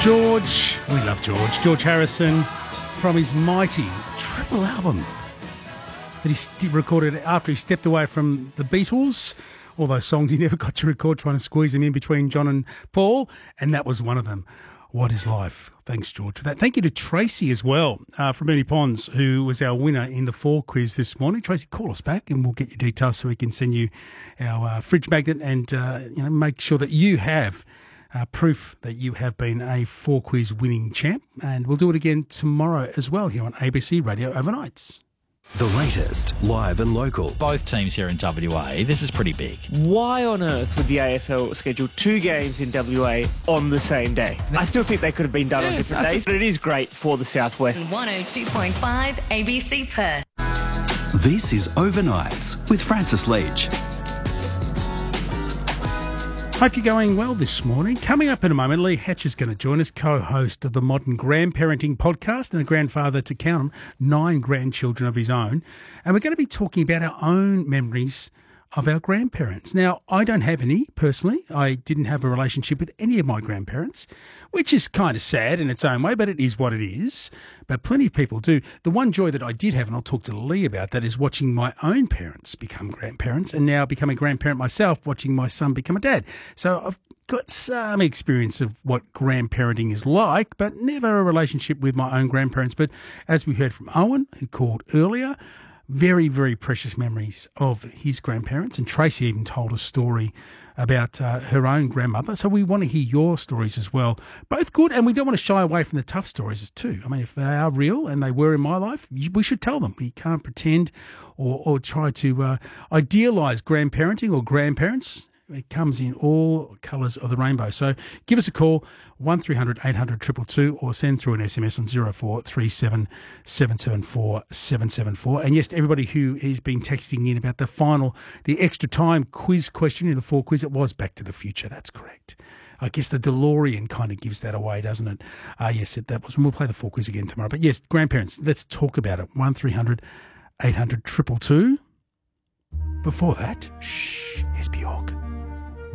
George, we love George Harrison, from his mighty triple album that he recorded after he stepped away from the Beatles. All those songs he never got to record, trying to squeeze them in between John and Paul, and that was one of them. What is life? Thanks, George, for that. Thank you to Tracy as well, from Moonee Ponds, who was our winner in the 4 quiz this morning. Tracy, call us back and we'll get your details so we can send you our fridge magnet and make sure that you have proof that you have been a 4 quiz winning champ. And we'll do it again tomorrow as well here on ABC Radio Overnights. The latest, live and local. Both teams here in WA, this is pretty big. Why on earth would the AFL schedule 2 games in WA on the same day? I still think they could have been done on different days, but it is great for the Southwest. 102.5 ABC Perth. This is Overnights with Francis Leach. Hope you're going well this morning. Coming up in a moment, Lee Hatch is going to join us, co-host of the Modern Grandparenting podcast and a grandfather to count 9 grandchildren of his own. And we're going to be talking about our own memories of our grandparents. Now, I don't have any, personally. I didn't have a relationship with any of my grandparents, which is kind of sad in its own way, but it is what it is. But plenty of people do. The one joy that I did have, and I'll talk to Lee about that, is watching my own parents become grandparents and now become a grandparent myself, watching my son become a dad. So I've got some experience of what grandparenting is like, but never a relationship with my own grandparents. But as we heard from Owen, who called earlier, very, very precious memories of his grandparents. And Tracy even told a story about her own grandmother. So we want to hear your stories as well. Both good, and we don't want to shy away from the tough stories too. I mean, if they are real, and they were in my life, we should tell them. We can't pretend or try to idealise grandparenting or grandparents. It comes in all colours of the rainbow. So give us a call, 1300 800 222, or send through an SMS on 0437 774 774. And yes, to everybody who has been texting in about the extra time quiz question in the 4 quiz, it was Back to the Future. That's correct. I guess the DeLorean kind of gives that away, doesn't it? Yes, that was. We'll play the 4 quiz again tomorrow. But yes, grandparents, let's talk about it. 1300 800 222. Before that, SB Org.